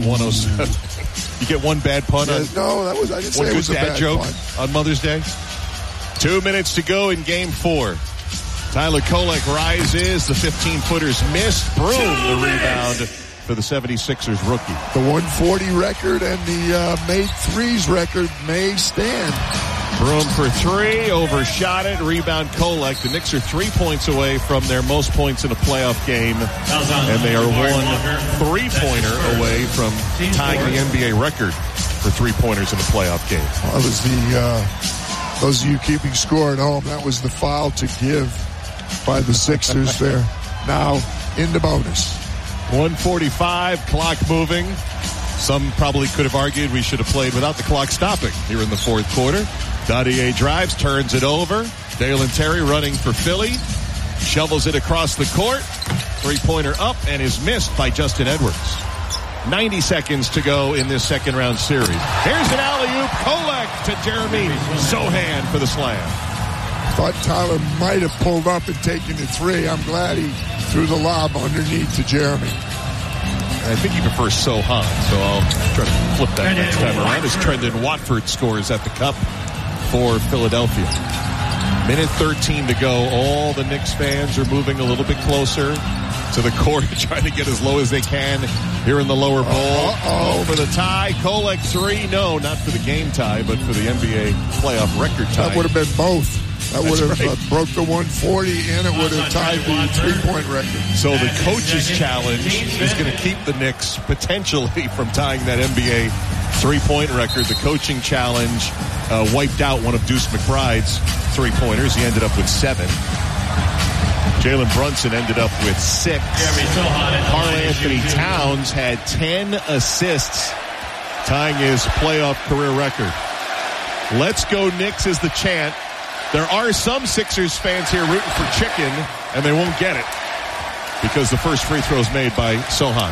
107. You get one bad pun on? No, I didn't say it was a bad joke pun. on Mother's Day. 2 minutes to go in Game 4. Tyler Kolek rises. The 15-footer's missed. Broom, the rebound for the 76ers rookie. The 140 record and the made threes record may stand. Broom for three, overshot it, rebound Kolek. The Knicks are 3 points away from their most points in a playoff game, and they are one three-pointer away from tying the NBA record for three-pointers in a playoff game. Well, that was those of you keeping score at home, that was the foul to give by the Sixers. There now in the bonus. 1:45, clock moving. Some probably could have argued we should have played without the clock stopping here in the fourth quarter. Dadier drives, turns it over. Dalen Terry running for Philly. Shovels it across the court. Three-pointer up and is missed by Justin Edwards. 90 seconds to go in this second round series. Here's an alley-oop. Kolek to Jeremy Sohan for the slam. Thought Tyler might have pulled up and taken the three. I'm glad he threw the lob underneath to Jeremy. I think he prefers Sohan, so I'll try to flip that next time around as Trendon Watford scores at the cup for Philadelphia. Minute 13 to go. All the Knicks fans are moving a little bit closer to the court, trying to get as low as they can here in the lower bowl. For the tie. Kolek three. No, not for the game tie, but for the NBA playoff record tie. That would have been both. That would have broke the 140 and it would have tied the three-point record. So the coach's challenge is going to keep the Knicks potentially from tying that NBA three-point record. The coaching challenge wiped out one of Deuce McBride's three-pointers. He ended up with 7. Jalen Brunson ended up with 6. Karl-Anthony Towns had 10 assists, tying his playoff career record. Let's go Knicks is the chant. There are some Sixers fans here rooting for chicken, and they won't get it because the first free throw is made by Sohan.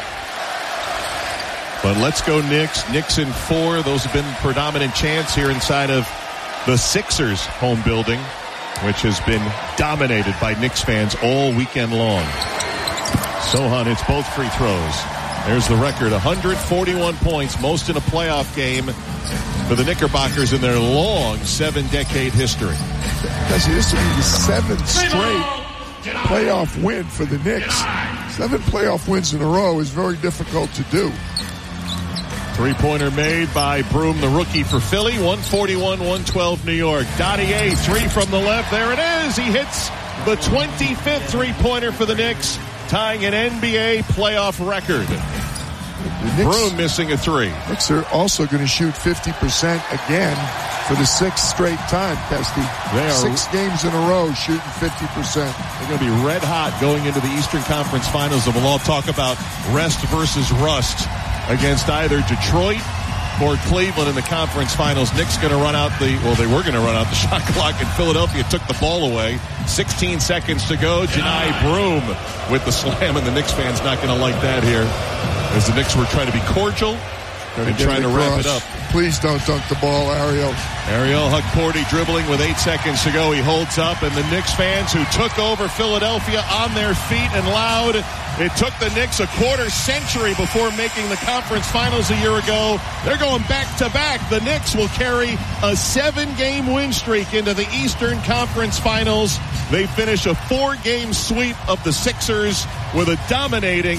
But let's go Knicks. Knicks in 4. Those have been predominant chants here inside of the Sixers home building, which has been dominated by Knicks fans all weekend long. Sohan hits both free throws. There's the record, 141 points, most in a playoff game for the Knickerbockers in their long 7-decade history. Because this will be the 7th straight playoff win for the Knicks. 7 playoff wins in a row is very difficult to do. Three-pointer made by Broom, the rookie for Philly. 141-112 New York. Dadier, three from the left. There it is. He hits the 25th three-pointer for the Knicks, tying an NBA playoff record. Broom missing a three. Knicks are also going to shoot 50% again for the 6th straight time, Pesty. They are 6 games in a row shooting 50%. They're going to be red hot going into the Eastern Conference Finals, and we'll all talk about rest versus rust against either Detroit or Cleveland in the conference finals. Knicks going to run out they were going to run out the shot clock, and Philadelphia took the ball away. 16 seconds to go. Janai Broom with the slam, and the Knicks fans not going to like that here, as the Knicks were trying to be cordial and trying to wrap it up. Please don't dunk the ball, Ariel. Ariel Hukporti dribbling with 8 seconds to go. He holds up, and the Knicks fans who took over Philadelphia on their feet and loud. It took the Knicks a quarter century before making the conference finals a year ago. They're going back-to-back. The Knicks will carry a 7-game win streak into the Eastern Conference Finals. They finish a 4-game sweep of the Sixers with a dominating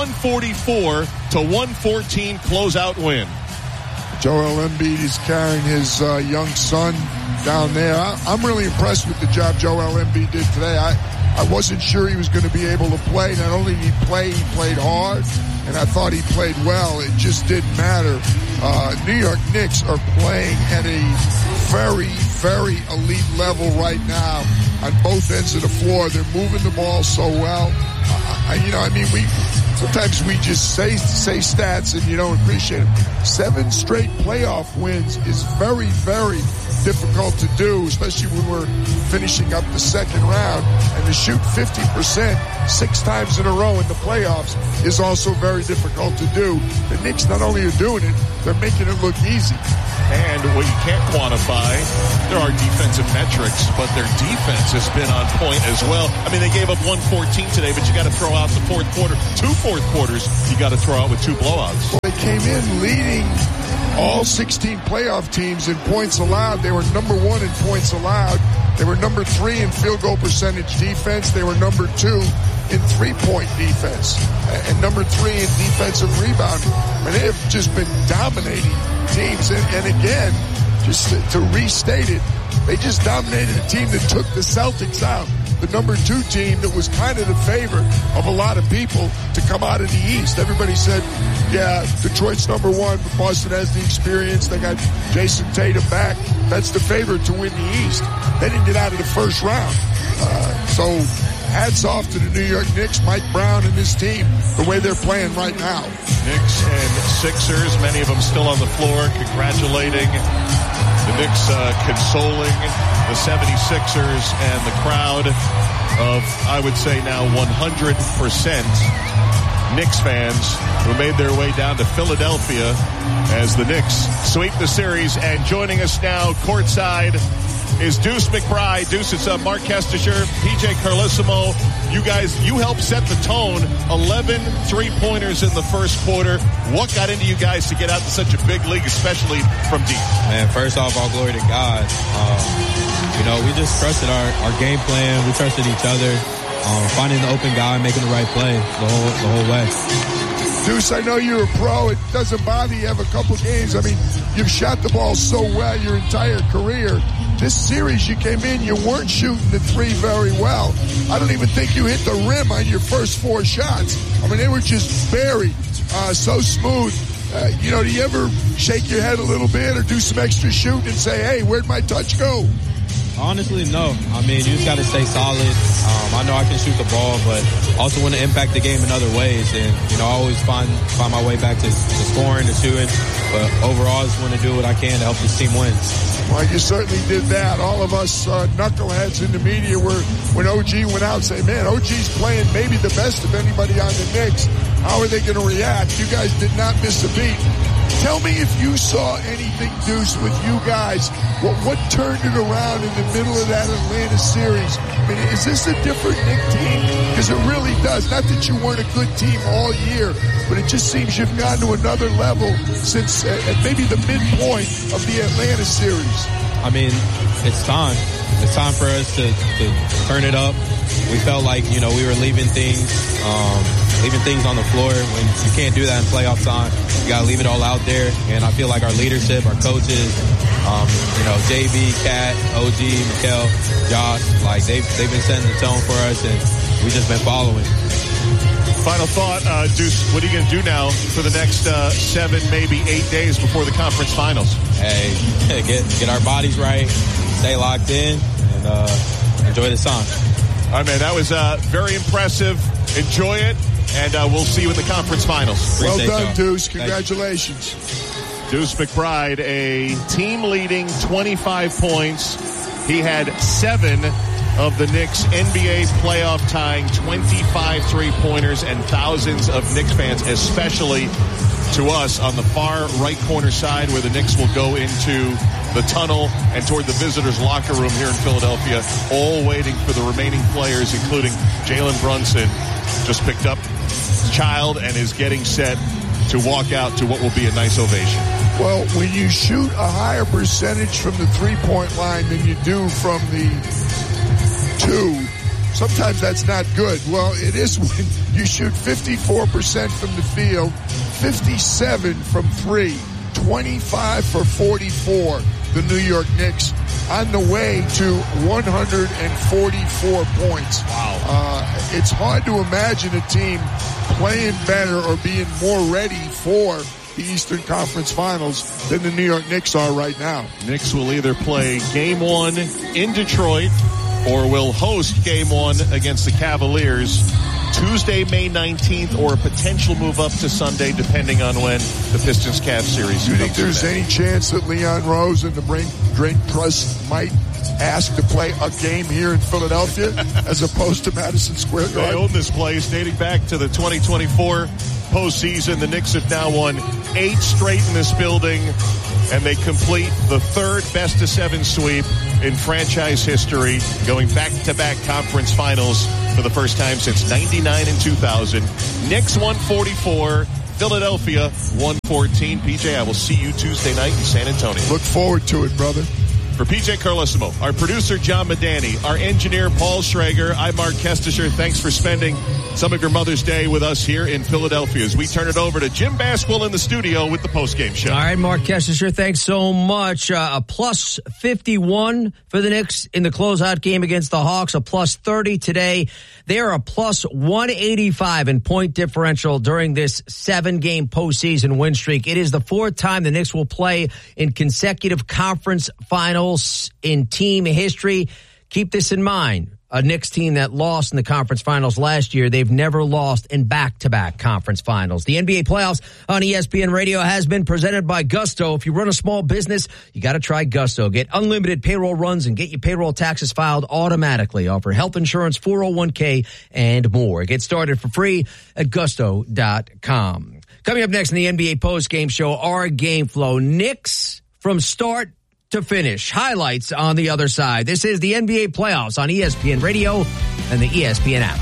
144-114 closeout win. Joel Embiid is carrying his young son down there. I'm really impressed with the job Joel Embiid did today. I wasn't sure he was going to be able to play. Not only did he played hard, and I thought he played well. It just didn't matter. New York Knicks are playing at a very, very elite level right now on both ends of the floor. They're moving the ball so well. Sometimes we just say stats and you don't appreciate them. 7 straight playoff wins is very, very, difficult to do, especially when we're finishing up the second round. And to shoot 50% 6 times in a row in the playoffs is also very difficult to do. The Knicks not only are doing it, they're making it look easy. And what you can't quantify, there are defensive metrics, but their defense has been on point as well. I mean, they gave up 114 today, but you got to throw out the fourth quarter. 2 fourth quarters you got to throw out with 2 blowouts. Well, they came in leading all 16 playoff teams in points allowed. They were number 1 in points allowed. They were number 3 in field goal percentage defense. They were number 2 in 3-point defense and number 3 in defensive rebounding. I mean, they have just been dominating teams. And again, just to restate it, they just dominated a team that took the Celtics out, the number 2 team that was kind of the favorite of a lot of people to come out of the East. Everybody said, yeah, Detroit's number 1, but Boston has the experience. They got Jason Tatum back. That's the favorite to win the East. They didn't get out of the first round. So hats off to the New York Knicks, Mike Brown and his team, the way they're playing right now. Knicks and Sixers, many of them still on the floor, congratulating the Knicks, consoling the 76ers and the crowd of, I would say now 100% Knicks fans who made their way down to Philadelphia as the Knicks sweep the series. And joining us now courtside is Deuce McBride. Deuce, it's Mark Kestisher, PJ Carlesimo. You guys, you helped set the tone. 11 3-pointers in the first quarter. What got into you guys to get out to such a big league, especially from deep? Man, first off, all glory to God. We just trusted our game plan. We trusted each other. Finding the open guy, making the right play the whole way. Deuce, I know you're a pro. It doesn't bother you have a couple games. I mean, you've shot the ball so well your entire career. This series you came in, you weren't shooting the 3 very well. I don't even think you hit the rim on your first 4 shots. I mean, they were just buried, so smooth. Do you ever shake your head a little bit or do some extra shooting and say, hey, where'd my touch go? Honestly, no. I mean, you just got to stay solid. I know I can shoot the ball, but also want to impact the game in other ways. And, I always find my way back to scoring, to shooting. But overall, I just want to do what I can to help this team win. Well, you certainly did that. All of us knuckleheads in the media when OG went out, say, man, OG's playing maybe the best of anybody on the Knicks. How are they going to react? You guys did not miss a beat. Tell me if you saw anything, Deuce, with you guys. What turned it around in the middle of that Atlanta series? I mean, is this a different Knicks team? Because it really does. Not that you weren't a good team all year, but it just seems you've gone to another level since maybe the midpoint of the Atlanta series. I mean, it's time. It's time for us to turn it up. We felt like, we were leaving things on the floor. When you can't do that in playoff time, you got to leave it all out there. And I feel like our leadership, our coaches, JB, Kat, OG, Mikal, Josh, like they've been setting the tone for us, and we've just been following. Final thought, Deuce, what are you going to do now for the next 7, maybe 8 days before the conference finals? Hey, get our bodies right, stay locked in, and enjoy the song. All right, man, that was very impressive. Enjoy it, and we'll see you in the conference finals. Well done, Deuce. Congratulations. Deuce McBride, a team-leading 25 points. He had 7 of the Knicks NBA playoff tying 25 3-pointers, and thousands of Knicks fans, especially to us on the far right corner side where the Knicks will go into the tunnel and toward the visitors' locker room here in Philadelphia, all waiting for the remaining players, including Jalen Brunson, just picked up his child and is getting set to walk out to what will be a nice ovation. Well, when you shoot a higher percentage from the 3-point line than you do from the 2, sometimes that's not good. Well, it is when you shoot 54% from the field, 57 from 3, 25 for 44. The New York Knicks on the way to 144 points. Wow. It's hard to imagine a team playing better or being more ready for the Eastern Conference Finals than the New York Knicks are right now. Knicks will either play Game 1 in Detroit or will host Game 1 against the Cavaliers 2 Tuesday, May 19th, or a potential move up to Sunday, depending on when the Pistons-Cavs series. Do you think there's any chance that Leon Rose and the Drain Trust might ask to play a game here in Philadelphia as opposed to Madison Square Garden? They own this place dating back to the 2024 postseason. The Knicks have now won 8 straight in this building, and they complete the 3rd best-of-7 sweep in franchise history, going back-to-back conference finals for the first time since 99 and 2000. Knicks 144, Philadelphia 114. PJ, I will see you Tuesday night in San Antonio. Look forward to it, brother. For PJ Carlesimo, our producer John Medani, our engineer Paul Schrager, I'm Mark Kestisher. Thanks for spending some of your Mother's Day with us here in Philadelphia as we turn it over to Jim Basquill in the studio with the postgame show. All right, Mark Kestisher, thanks so much. A plus 51 for the Knicks in the closeout game against the Hawks, a plus 30 today. They are a plus 185 in point differential during this 7-game postseason win streak. It is the 4th time the Knicks will play in consecutive conference finals in team history. Keep this in mind. A Knicks team that lost in the conference finals last year, they've never lost in back-to-back conference finals. The NBA playoffs on ESPN Radio has been presented by Gusto. If you run a small business, you got to try Gusto. Get unlimited payroll runs and get your payroll taxes filed automatically. Offer health insurance, 401k, and more. Get started for free at gusto.com. Coming up next in the NBA postgame show, our game flow. Knicks from start to finish. Highlights on the other side. This is the NBA playoffs on ESPN Radio and the ESPN app.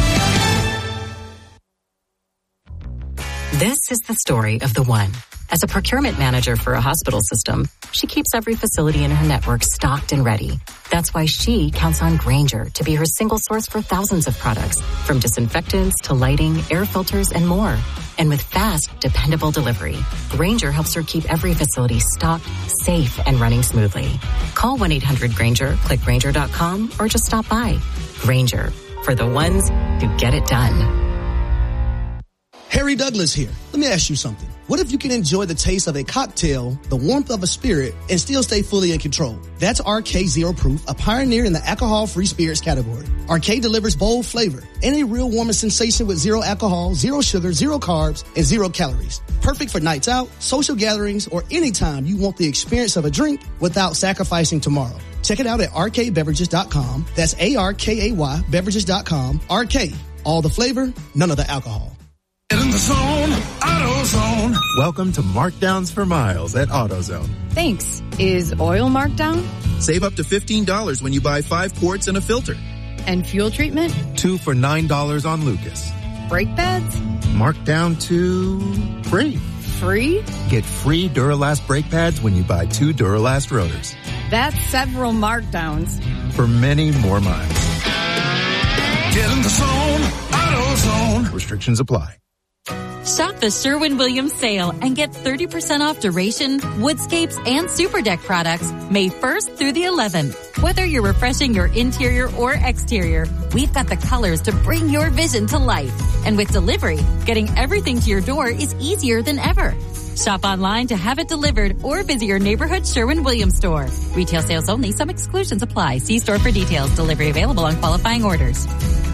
This is the story of the one. As a procurement manager for a hospital system, she keeps every facility in her network stocked and ready. That's why she counts on Grainger to be her single source for thousands of products, from disinfectants to lighting, air filters, and more. And with fast, dependable delivery, Grainger helps her keep every facility stocked, safe, and running smoothly. Call 1-800-GRAINGER, click Grainger.com, or just stop by. Grainger, for the ones who get it done. Harry Douglas here. Let me ask you something. What if you can enjoy the taste of a cocktail, the warmth of a spirit, and still stay fully in control? That's RK Zero Proof, a pioneer in the alcohol-free spirits category. RK delivers bold flavor and a real warming sensation with 0 alcohol, 0 sugar, 0 carbs, and 0 calories. Perfect for nights out, social gatherings, or anytime you want the experience of a drink without sacrificing tomorrow. Check it out at rkbeverages.com. That's ARKAY beverages.com. RK, all the flavor, none of the alcohol. In the zone, AutoZone. Welcome to Markdowns for Miles at AutoZone. Thanks. Is oil marked down? Save up to $15 when you buy 5 quarts and a filter. And fuel treatment? 2 for $9 on Lucas. Brake pads? Marked down to free. Free? Get free Duralast brake pads when you buy 2 Duralast rotors. That's several markdowns. For many more miles. Get in the zone, AutoZone. Restrictions apply. Shop the Sherwin-Williams sale and get 30% off Duration, Woodscapes, and Super Deck products May 1st through the 11th. Whether you're refreshing your interior or exterior, we've got the colors to bring your vision to life. And with delivery, getting everything to your door is easier than ever. Shop online to have it delivered or visit your neighborhood Sherwin-Williams store. Retail sales only. Some exclusions apply. See store for details. Delivery available on qualifying orders.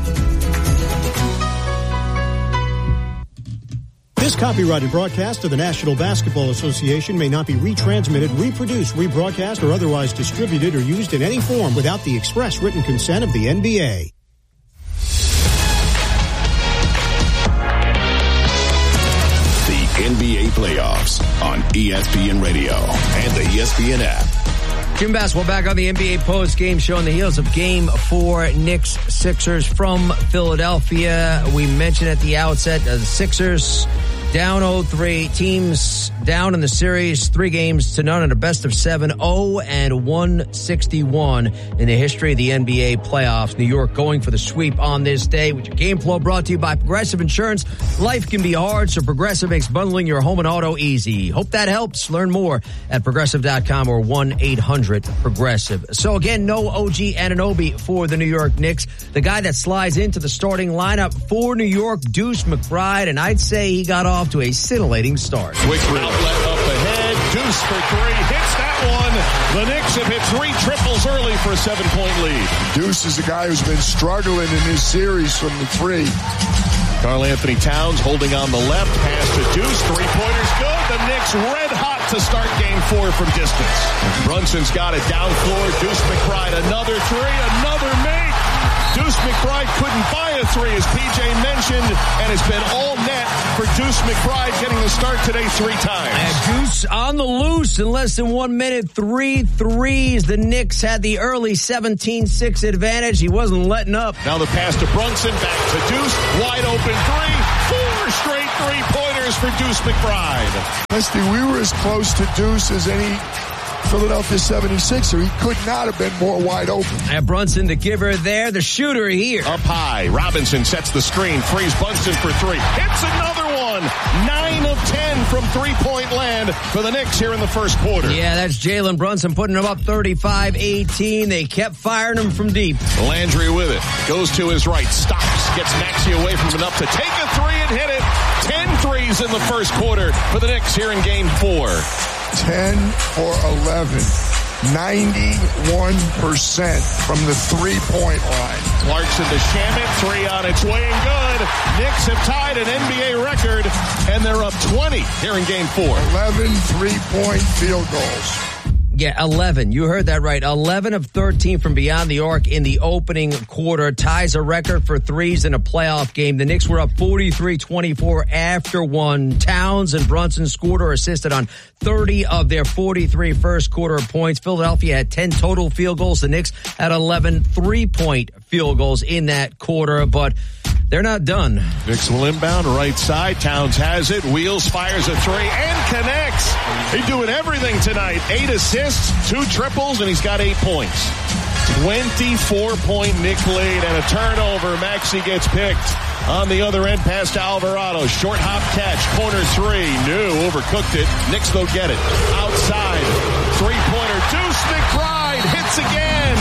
This copyrighted broadcast of the National Basketball Association may not be retransmitted, reproduced, rebroadcast, or otherwise distributed or used in any form without the express written consent of the NBA. The NBA playoffs on ESPN Radio and the ESPN app. Jim Basquill back on the NBA post-game show on the heels of Game 4, Knicks-Sixers from Philadelphia. We mentioned at the outset, the Sixers down 0-3. Teams down in the series, 3-0 in a best-of-7, 0-161 in the history of the NBA playoffs. New York going for the sweep on this day. With your game flow brought to you by Progressive Insurance. Life can be hard, so Progressive makes bundling your home and auto easy. Hope that helps. Learn more at Progressive.com or 1-800-PROGRESSIVE. So again, no OG Anunoby for the New York Knicks. The guy that slides into the starting lineup for New York, Deuce McBride, and I'd say he got off to a scintillating start. Quick outlet up ahead. Deuce for three. Hits that one. The Knicks have hit 3 triples early for a 7-point lead. Deuce is a guy who's been struggling in this series from the three. Karl Anthony Towns holding on the left. Pass to Deuce. 3-pointers good. The Knicks red hot to start game 4 from distance. Brunson's got it down floor. Deuce McBride. Another three. Another make. Deuce McBride couldn't buy a three, as PJ mentioned, and it's been all net for Deuce McBride getting the start today 3 times. And Deuce on the loose in less than 1 minute. 3 threes. The Knicks had the early 17-6 advantage. He wasn't letting up. Now the pass to Brunson, back to Deuce. Wide open three. 4 straight 3-pointers for Deuce McBride. Leslie, we were as close to Deuce as any Philadelphia 76er. He could not have been more wide open. And Brunson, the giver there, the shooter here. Up high. Robinson sets the screen. Frees Brunson for 3. Hits another one. 9 of 10 from 3-point land for the Knicks here in the first quarter. Yeah, that's Jalen Brunson putting him up 35-18. They kept firing him from deep. Landry with it. Goes to his right. Stops. Gets Maxey away from enough to take a 3 and hit it. 10 threes in the first quarter for the Knicks here in game 4. 10 for 11. 91% from the 3-point line. Clarkson to Shamet. 3 on its way and good. Knicks have tied an NBA record, and they're up 20 here in game 4. 11 3-point field goals. Yeah, 11. You heard that right. 11 of 13 from beyond the arc in the opening quarter. Ties a record for threes in a playoff game. The Knicks were up 43-24 after one. Towns and Brunson scored or assisted on 30 of their 43 first quarter points. Philadelphia had 10 total field goals. The Knicks had 11 3-point field goals in that quarter, but they're not done. Knicks will inbound right side. Towns has it. Wheels, fires a 3 and connects. He's doing everything tonight. 8 assists, 2 triples, and he's got 8 points. 24-point Knick lead and a turnover. Maxey gets picked. On the other end, pass to Alvarado. Short hop catch. Corner 3. New. Overcooked it. Knicks, though, get it. Outside. 3-pointer. Deuce McBride hits again.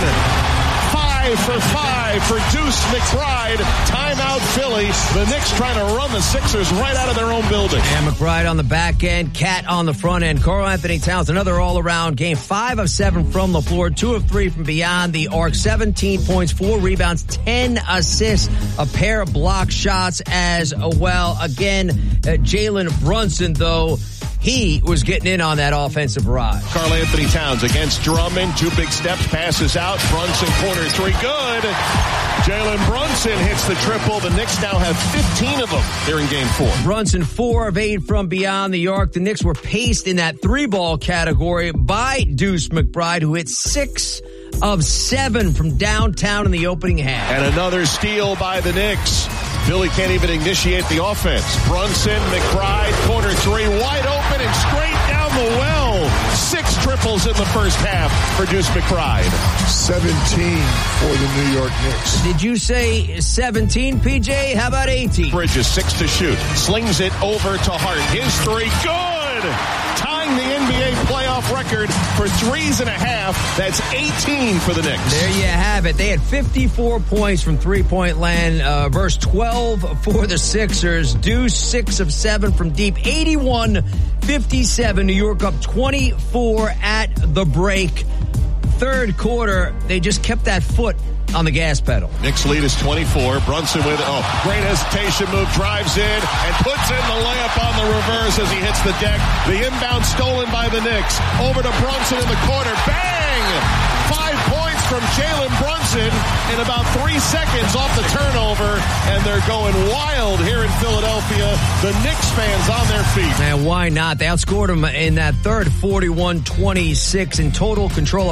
5 for 5 for Deuce McBride. Timeout Philly. The Knicks trying to run the Sixers right out of their own building. And McBride on the back end, Cat on the front end. Karl Anthony Towns, another all-around game. 5 of 7 from the floor, 2 of 3 from beyond the arc. 17 points, 4 rebounds, 10 assists, a pair of block shots as well. Again, Jalen Brunson, though, he was getting in on that offensive ride. Karl Anthony Towns against Drummond. 2 big steps, passes out. Brunson corner 3, good. Jalen Brunson hits the triple. The Knicks now have 15 of them here in game 4. Brunson 4 of 8 from beyond the arc. The Knicks were paced in that 3-ball category by Deuce McBride, who hit 6 of 7 from downtown in the opening half. And another steal by the Knicks. Philly can't even initiate the offense. Brunson, McBride, corner 3, wide open and straight down the well. 6 triples in the first half for Deuce McBride. 17 for the New York Knicks. Did you say 17, PJ? How about 18? Bridges 6 to shoot. Slings it over to Hart. His 3, good! Tying the NBA playoff record for 3.5. That's 18 for the Knicks. There you have it. They had 54 points from 3-point land versus 12 for the Sixers. Deuce 6 of 7 from deep. 81-57. New York up 24 at the break. Third quarter, they just kept that foot on the gas pedal. Knicks lead is 24. Brunson with great hesitation move, drives in and puts in the layup on the reverse as he hits the deck. The inbound stolen by the Knicks. Over to Brunson in the corner. Bang! 5 points from Jalen Brunson in about 3 seconds off the turnover, and they're going wild here in Philadelphia. The Knicks fans on their feet. And why not? They outscored them in that third, 41-26 in total control, up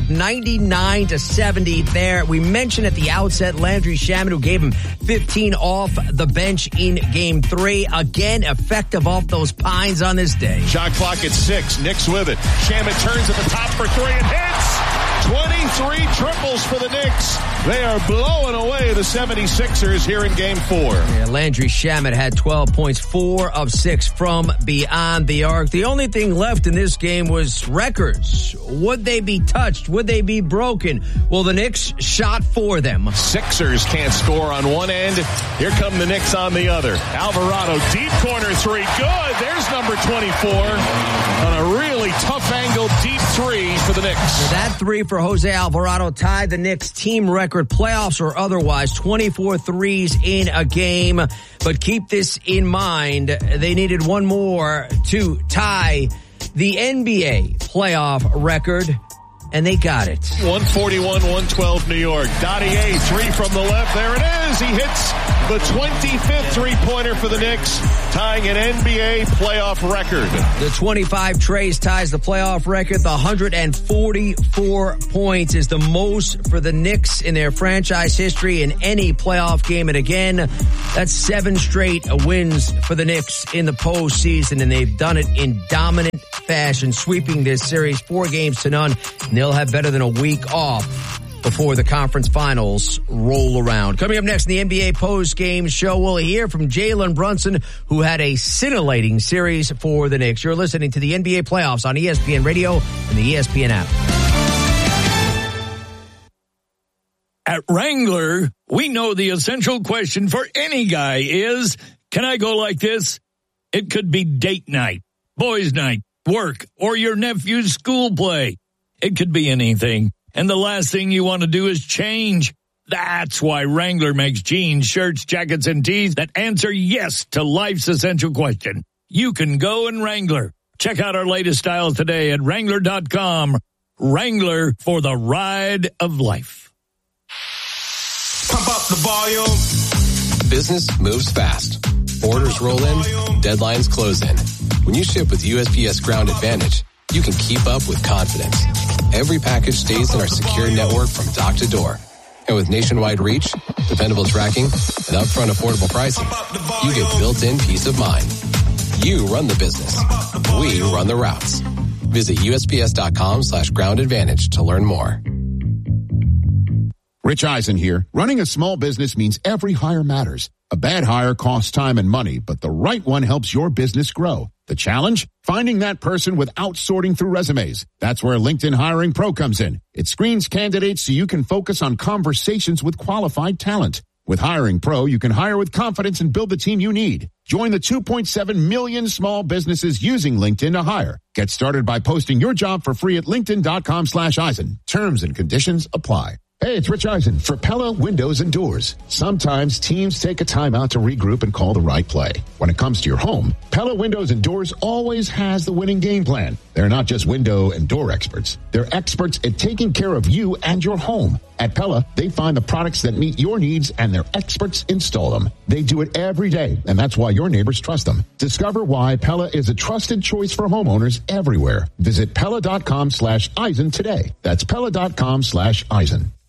99-70 there. We mentioned at the outset Landry Shamet, who gave him 15 off the bench in game 3. Again, effective off those pines on this day. Shot clock at 6. Knicks with it. Shamet turns at the top for 3 and hits. 23 triples for the Knicks. They are blowing away the 76ers here in Game 4. Yeah, Landry Shamet had 12 points, 4 of 6 from beyond the arc. The only thing left in this game was records. Would they be touched? Would they be broken? Well, the Knicks shot for them. Sixers can't score on one end. Here come the Knicks on the other. Alvarado, deep corner three. Good. There's number 24 on a really tough angle, deep three for the Knicks. That three for Jose Alvarado tied the Knicks team record, playoffs or otherwise, 24 threes in a game. But keep this in mind, they needed one more to tie the NBA playoff record, and they got it. 141-112 New York. Dottier, three from the left. There it is. He hits the 25th three-pointer for the Knicks, tying an NBA playoff record. The 25 trays ties the playoff record. The 144 points is the most for the Knicks in their franchise history in any playoff game. And again, that's 7 straight wins for the Knicks in the postseason, and they've done it in dominant fashion, sweeping this series 4-0. And they'll have better than a week off before the conference finals roll around. Coming up next in the NBA post-game show, we'll hear from Jalen Brunson, who had a scintillating series for the Knicks. You're listening to the NBA playoffs on ESPN Radio and the ESPN app. At Wrangler, we know the essential question for any guy is, can I go like this? It could be date night, boys' night, work, or your nephew's school play. It could be anything. And the last thing you want to do is change. That's why Wrangler makes jeans, shirts, jackets, and tees that answer yes to life's essential question. You can go in Wrangler. Check out our latest styles today at Wrangler.com. Wrangler, for the ride of life. Pump up the volume. Business moves fast. Orders roll in, deadlines close in. When you ship with USPS Ground Advantage, you can keep up with confidence. Every package stays in our secure network from dock to door. And with nationwide reach, dependable tracking, and upfront affordable pricing, you get built-in peace of mind. You run the business. We run the routes. Visit USPS.com/Ground Advantage to learn more. Rich Eisen here. Running a small business means every hire matters. A bad hire costs time and money, but the right one helps your business grow. The challenge? Finding that person without sorting through resumes. That's where LinkedIn Hiring Pro comes in. It screens candidates so you can focus on conversations with qualified talent. With Hiring Pro, you can hire with confidence and build the team you need. Join the 2.7 million small businesses using LinkedIn to hire. Get started by posting your job for free at linkedin.com/Eisen. Terms and conditions apply. Hey, it's Rich Eisen for Pella Windows and Doors. Sometimes teams take a time out to regroup and call the right play. When it comes to your home, Pella Windows and Doors always has the winning game plan. They're not just window and door experts. They're experts at taking care of you and your home. At Pella, they find the products that meet your needs and their experts install them. They do it every day, and that's why your neighbors trust them. Discover why Pella is a trusted choice for homeowners everywhere. Visit Pella.com/Eisen today. That's Pella.com/Eisen.